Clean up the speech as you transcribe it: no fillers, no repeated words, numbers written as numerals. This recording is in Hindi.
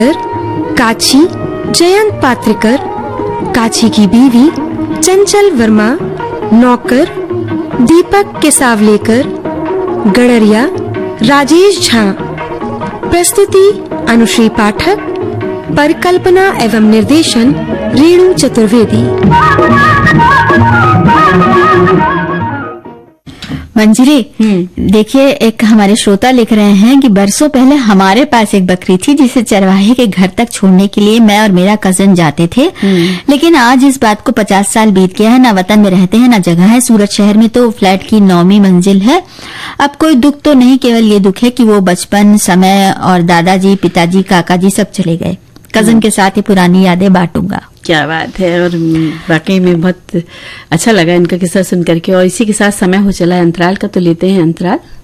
काची जयंत पात्रिकर, काची की बीवी चंचल वर्मा, नौकर दीपक केसावलेकर, गड़रिया राजेश झा। प्रस्तुति अनुश्री पाठक, परिकल्पना एवं निर्देशन रेणु चतुर्वेदी। मंजरी, देखिए, एक हमारे श्रोता लिख रहे हैं कि बरसों पहले हमारे पास एक बकरी थी जिसे चरवाहे के घर तक छोड़ने के लिए मैं और मेरा कजन जाते थे। लेकिन आज इस बात को 50 साल बीत गया है। ना वतन में रहते हैं, ना जगह है। सूरत शहर में तो फ्लैट की 9वीं मंजिल है। अब कोई दुख तो नहीं, केवल ये दुख है कि वो बचपन, समय और दादाजी, पिताजी, काका जी सब चले गए। कजन के साथ ही पुरानी यादें बांटूंगा। क्या बात है। और वाकई में बहुत अच्छा लगा इनका किस्सा सुन करके। और इसी के साथ समय हो चला है अंतराल का, तो लेते हैं अंतराल।